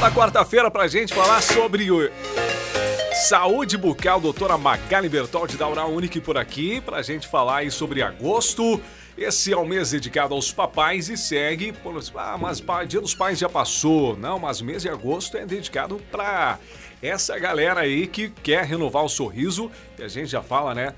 da quarta-feira pra gente falar sobre saúde bucal. Doutora Magali Bertoldi da Oral Unique por aqui pra gente falar aí sobre agosto. Esse é o mês dedicado aos papais e segue... mas Dia dos Pais já passou. Não, mas mês de agosto é dedicado pra essa galera aí que quer renovar o sorriso. E a gente já fala, né?